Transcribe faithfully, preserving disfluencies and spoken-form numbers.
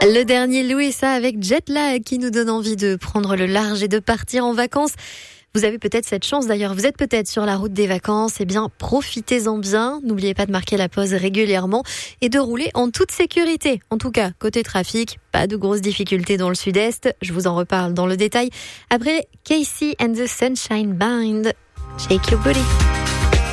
Le dernier Louisa avec Jetlag qui nous donne envie de prendre le large et de partir en vacances. Vous avez peut-être cette chance d'ailleurs, vous êtes peut-être sur la route des vacances, eh bien profitez-en bien. N'oubliez pas de marquer la pause régulièrement et de rouler en toute sécurité. En tout cas, côté trafic, pas de grosses difficultés dans le sud-est. Je vous en reparle dans le détail après Casey and the Sunshine Band. Shake your body.